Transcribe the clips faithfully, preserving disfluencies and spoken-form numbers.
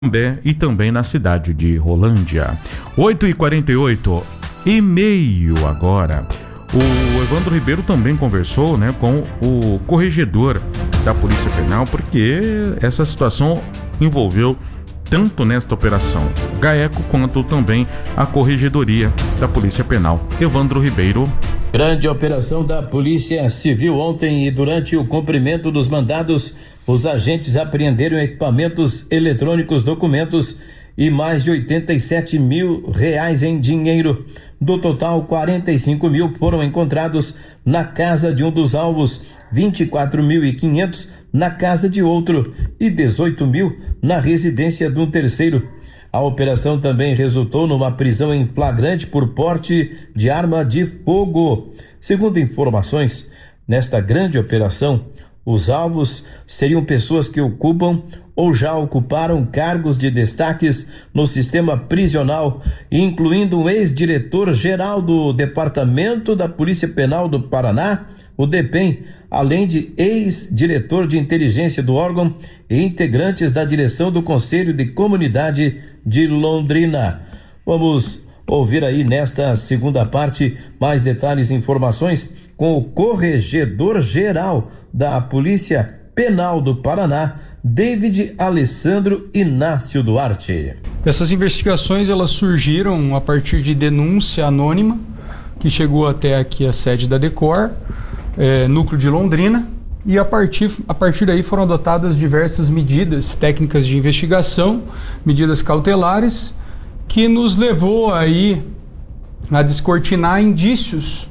e também na cidade de Rolândia. oito e quarenta e oito, e-mail agora. O Evandro Ribeiro também conversou, né, com o corregedor da Polícia Penal, porque essa situação envolveu tanto nesta operação GAECO quanto também a Corregedoria da Polícia Penal. Evandro Ribeiro. Grande operação da Polícia Civil ontem, e durante o cumprimento dos mandados, os agentes apreenderam equipamentos eletrônicos, documentos e mais de oitenta e sete mil reais em dinheiro. Do total, quarenta e cinco mil foram encontrados na casa de um dos alvos, vinte e quatro mil e quinhentos na casa de outro e dezoito mil na residência de um terceiro. A operação também resultou numa prisão em flagrante por porte de arma de fogo. Segundo informações, nesta grande operação, os alvos seriam pessoas que ocupam ou já ocuparam cargos de destaques no sistema prisional, incluindo um ex-diretor-geral do Departamento da Polícia Penal do Paraná, o DEPEN, além de ex-diretor de inteligência do órgão e integrantes da direção do Conselho de Comunidade de Londrina. Vamos ouvir aí nesta segunda parte mais detalhes e informações com o corregedor-geral da Polícia Penal do Paraná, David Alessandro Inácio Duarte. Essas investigações elas surgiram a partir de denúncia anônima que chegou até aqui a sede da DECOR, é, núcleo de Londrina, e a partir, a partir daí foram adotadas diversas medidas técnicas de investigação, medidas cautelares, que nos levou aí a descortinar indícios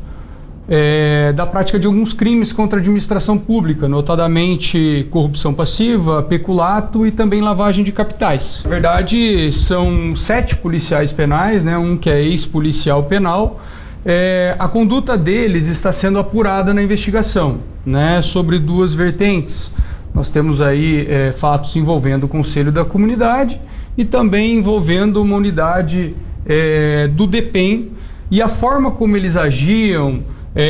é, da prática de alguns crimes contra a administração pública, notadamente corrupção passiva, peculato e também lavagem de capitais. Na verdade, são sete policiais penais, né, um que é ex-policial penal. É, a conduta deles está sendo apurada na investigação, né, sobre duas vertentes. Nós temos aí é, fatos envolvendo o Conselho da Comunidade e também envolvendo uma unidade é, do DEPEN, e a forma como eles agiam,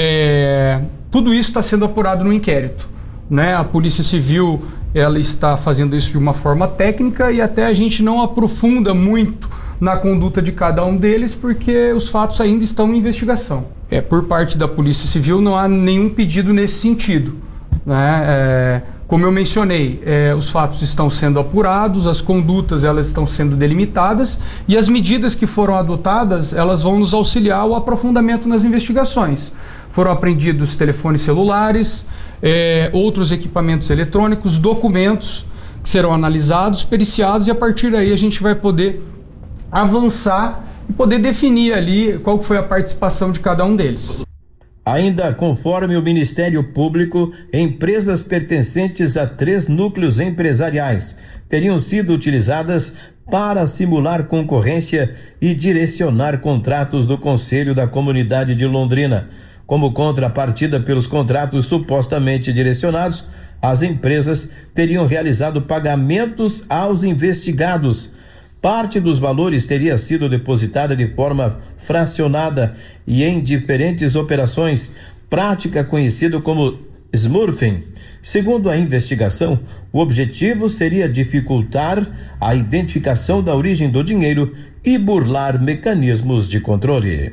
é, tudo isso está sendo apurado no inquérito, né? A Polícia Civil ela está fazendo isso de uma forma técnica e até a gente não aprofunda muito na conduta de cada um deles, porque os fatos ainda estão em investigação. É, por parte da Polícia Civil não há nenhum pedido nesse sentido, né? É, como eu mencionei, é, os fatos estão sendo apurados, as condutas elas estão sendo delimitadas e as medidas que foram adotadas elas vão nos auxiliar ao aprofundamento nas investigações. Foram apreendidos telefones celulares, é, outros equipamentos eletrônicos, documentos que serão analisados, periciados, e a partir daí a gente vai poder avançar e poder definir ali qual foi a participação de cada um deles. Ainda conforme o Ministério Público, empresas pertencentes a três núcleos empresariais teriam sido utilizadas para simular concorrência e direcionar contratos do Conselho da Comunidade de Londrina. Como contrapartida pelos contratos supostamente direcionados, as empresas teriam realizado pagamentos aos investigados. Parte dos valores teria sido depositada de forma fracionada e em diferentes operações, prática conhecida como smurfing. Segundo a investigação, o objetivo seria dificultar a identificação da origem do dinheiro e burlar mecanismos de controle.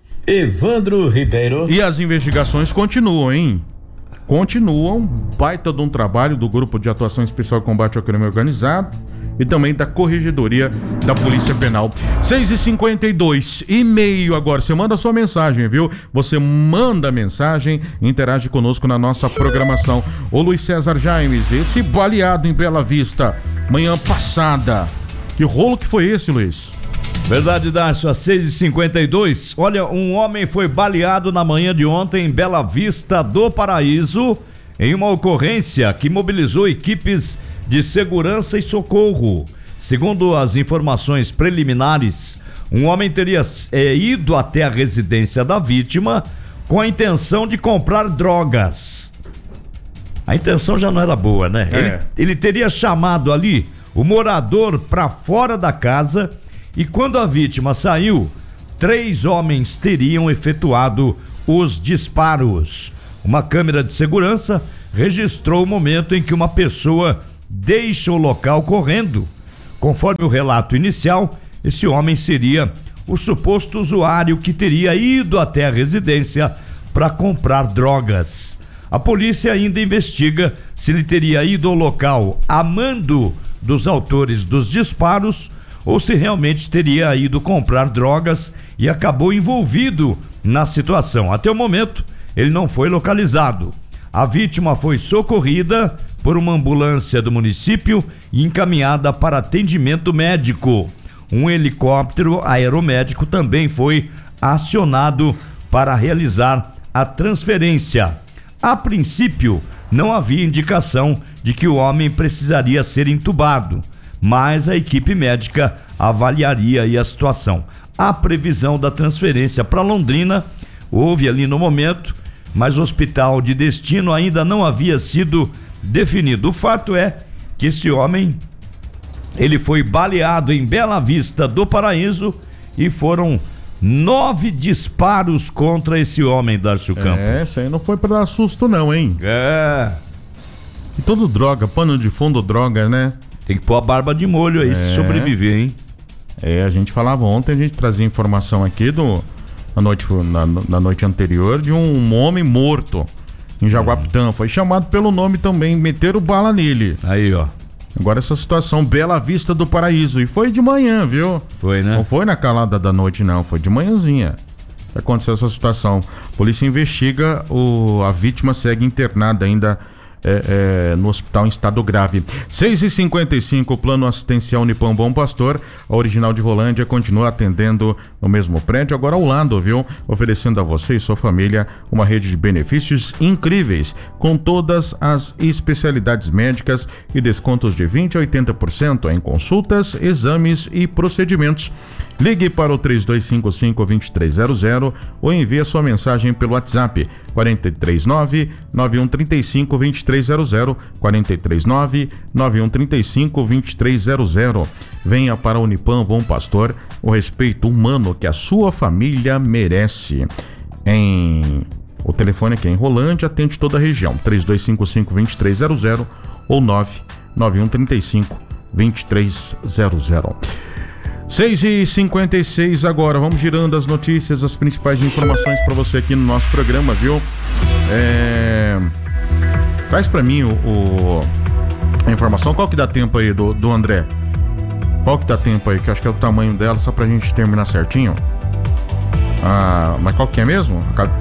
Evandro Ribeiro. E as investigações continuam, hein? Continuam, baita de um trabalho do Grupo de Atuação Especial de Combate ao Crime Organizado e também da Corregedoria da Polícia Penal. seis e cinquenta e dois, e-mail agora. Você manda a sua mensagem, viu? Você manda a mensagem e interage conosco na nossa programação. Ô Luiz César Jaimes, esse baleado em Bela Vista, manhã passada. Que rolo que foi esse, Luiz? Verdade, Dácio, às seis e cinquenta e dois. Olha, um homem foi baleado na manhã de ontem em Bela Vista do Paraíso, em uma ocorrência que mobilizou equipes de segurança e socorro. Segundo as informações preliminares, um homem teria é, ido até a residência da vítima com a intenção de comprar drogas. A intenção já não era boa, né? É. Ele, ele teria chamado ali o morador para fora da casa e quando a vítima saiu, três homens teriam efetuado os disparos. Uma câmera de segurança registrou o momento em que uma pessoa deixa o local correndo, Conforme o relato inicial, esse homem seria o suposto usuário que teria ido até a residência para comprar drogas. A polícia ainda investiga se ele teria ido ao local a mando dos autores dos disparos ou se realmente teria ido comprar drogas e acabou envolvido na situação. Até o momento, ele não foi localizado. A vítima foi socorrida por uma ambulância do município e encaminhada para atendimento médico. Um helicóptero aeromédico também foi acionado para realizar a transferência. A princípio, não havia indicação de que o homem precisaria ser entubado, mas a equipe médica avaliaria aí a situação. A previsão da transferência para Londrina houve ali no momento, mas o hospital de destino ainda não havia sido definido. O fato é que esse homem, ele foi baleado em Bela Vista do Paraíso e foram nove disparos contra esse homem, Darcio Campos. É, isso aí não foi pra dar susto não, hein? É. E tudo droga, pano de fundo droga, né? Tem que pôr a barba de molho aí, é. se sobreviver, hein? É, a gente falava ontem, a gente trazia informação aqui do, na, noite, na, na noite anterior de um homem morto em Jaguapitã. Foi chamado pelo nome também, meteram bala nele. Aí, ó. Agora essa situação, Bela Vista do Paraíso. E foi de manhã, viu? Foi, né? Não foi na calada da noite, não. Foi de manhãzinha que aconteceu essa situação. A polícia investiga, o, a vítima segue internada ainda é, é, no hospital em estado grave. seis e cinquenta e cinco, o plano assistencial Unipam Bom Pastor, a original de Rolândia, continua atendendo no mesmo prédio, agora ao lado, viu? Oferecendo a você e sua família uma rede de benefícios incríveis, com todas as especialidades médicas e descontos de vinte a oitenta por cento em consultas, exames e procedimentos. Ligue para o três dois cinco cinco, dois três zero zero ou envie a sua mensagem pelo WhatsApp quatro três nove, nove um três cinco, dois três zero zero, quatro três nove, nove um três cinco, dois três zero zero. Venha para a Unipam Bom Pastor, o respeito humano que a sua família merece. Em o telefone aqui é em Rolândia, atende toda a região, três dois cinco cinco, dois três zero zero ou nove nove um três cinco, dois três zero zero. seis e cinquenta e seis agora, vamos girando as notícias, as principais informações para você aqui no nosso programa, viu? É... Traz para mim o, o... a informação, qual que dá tempo aí do, do André? Qual que dá tempo aí, que acho que é o tamanho dela, só pra gente terminar certinho. Ah, mas qual que é mesmo?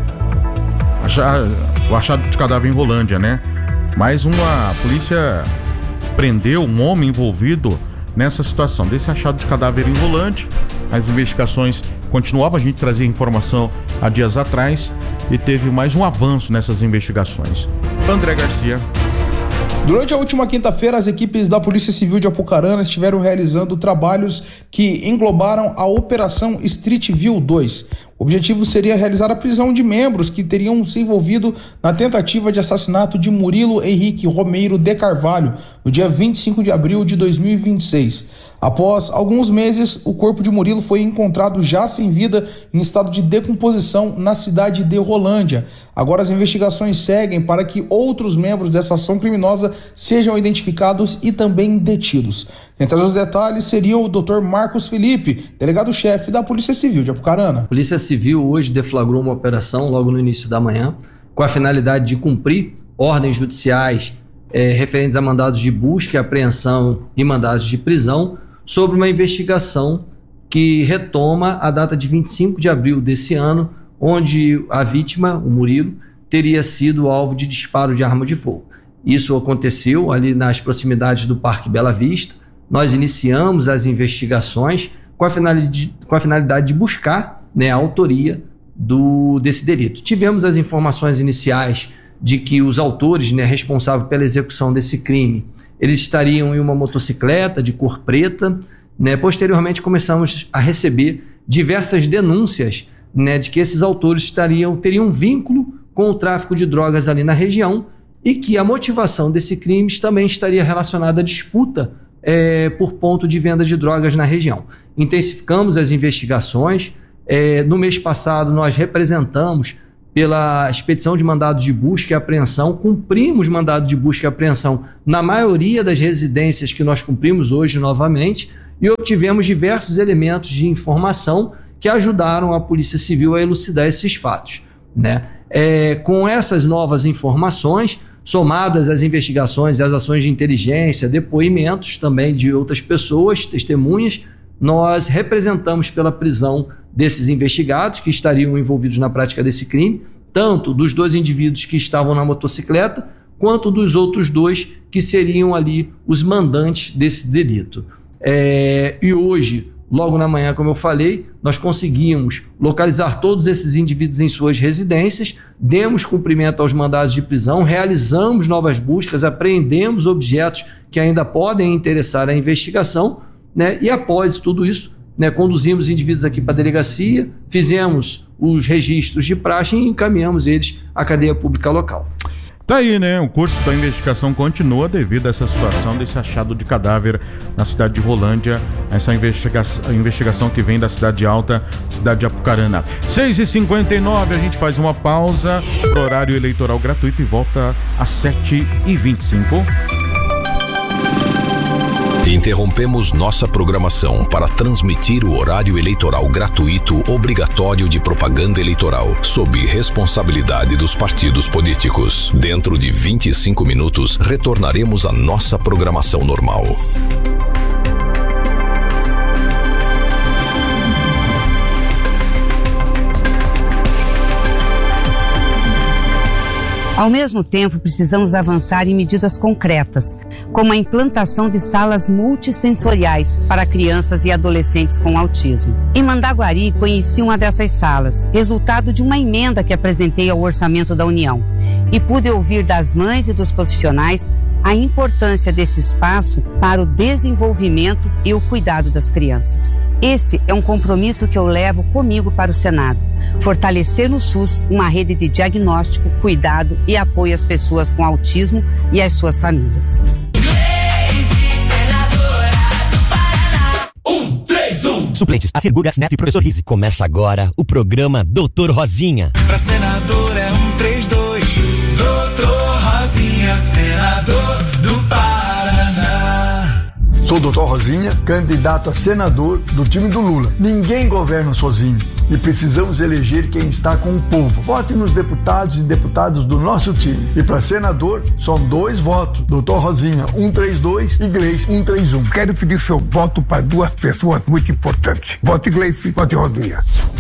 O achado de cadáver em Rolândia, né? Mais uma, a polícia prendeu um homem envolvido nessa situação desse achado de cadáver em Rolândia. As investigações continuavam, a gente trazia informação há dias atrás e teve mais um avanço nessas investigações. André Garcia. Durante a última quinta-feira, as equipes da Polícia Civil de Apucarana estiveram realizando trabalhos que englobaram a Operação Street View dois. O objetivo seria realizar a prisão de membros que teriam se envolvido na tentativa de assassinato de Murilo Henrique Romeiro de Carvalho, no dia vinte e cinco de abril de dois mil e vinte e seis. Após alguns meses, o corpo de Murilo foi encontrado já sem vida, em estado de decomposição, na cidade de Rolândia. Agora as investigações seguem para que outros membros dessa ação criminosa sejam identificados e também detidos. Entre os detalhes seriam o doutor Marcos Felipe, delegado-chefe da Polícia Civil de Apucarana. A Polícia Civil hoje deflagrou uma operação logo no início da manhã, com a finalidade de cumprir ordens judiciais eh, referentes a mandados de busca, apreensão e mandados de prisão, sobre uma investigação que retoma a data de vinte e cinco de abril desse ano, onde a vítima, o Murilo, teria sido alvo de disparo de arma de fogo. Isso aconteceu ali nas proximidades do Parque Bela Vista. Nós iniciamos as investigações com a finalidade, com a finalidade de buscar, né, a autoria do, desse delito. Tivemos as informações iniciais de que os autores, né, responsáveis pela execução desse crime, eles estariam em uma motocicleta de cor preta, né? Posteriormente começamos a receber diversas denúncias, né, de que esses autores estariam, teriam um vínculo com o tráfico de drogas ali na região e que a motivação desse crime também estaria relacionada à disputa é, por ponto de venda de drogas na região. Intensificamos as investigações. É, no mês passado nós representamos pela expedição de mandados de busca e apreensão, cumprimos mandado de busca e apreensão na maioria das residências que nós cumprimos hoje novamente e obtivemos diversos elementos de informação que ajudaram a Polícia Civil a elucidar esses fatos, né? É, com essas novas informações, somadas às investigações e às ações de inteligência, depoimentos também de outras pessoas, testemunhas, nós representamos pela prisão desses investigados que estariam envolvidos na prática desse crime, tanto dos dois indivíduos que estavam na motocicleta, quanto dos outros dois que seriam ali os mandantes desse delito. É, e hoje, logo na manhã, como eu falei, nós conseguimos localizar todos esses indivíduos em suas residências, demos cumprimento aos mandados de prisão, realizamos novas buscas, apreendemos objetos que ainda podem interessar a investigação, né? E após tudo isso, né, conduzimos indivíduos aqui para a delegacia, fizemos os registros de praxe e encaminhamos eles à cadeia pública local. Tá aí, né? O curso da investigação continua devido a essa situação desse achado de cadáver na cidade de Rolândia, essa investigação, investigação que vem da cidade alta, cidade de Apucarana. seis e cinquenta e nove, a gente faz uma pausa pro horário eleitoral gratuito e volta às sete e vinte e cinco. Interrompemos nossa programação para transmitir o horário eleitoral gratuito obrigatório de propaganda eleitoral, sob responsabilidade dos partidos políticos. Dentro de vinte e cinco minutos, retornaremos à nossa programação normal. Ao mesmo tempo, precisamos avançar em medidas concretas, como a implantação de salas multissensoriais para crianças e adolescentes com autismo. Em Mandaguari, conheci uma dessas salas, resultado de uma emenda que apresentei ao orçamento da União, e pude ouvir das mães e dos profissionais a importância desse espaço para o desenvolvimento e o cuidado das crianças. Esse é um compromisso que eu levo comigo para o Senado. Fortalecer no SUS uma rede de diagnóstico, cuidado e apoio às pessoas com autismo e às suas famílias. Suplentes, Assegura, Snap e Professor Rizzi. Começa agora o programa Doutor Rosinha. Pra senador é um três dois. Doutor Rosinha, senador do Paraná. Sou o doutor Rosinha, candidato a senador do time do Lula. Ninguém governa sozinho e precisamos eleger quem está com o povo. Vote nos deputados e deputadas do nosso time. E para senador, são dois votos. doutor Rosinha, um três dois e Gleice, um três um. Quero pedir seu voto para duas pessoas muito importantes. Vote Gleice, vote Rosinha.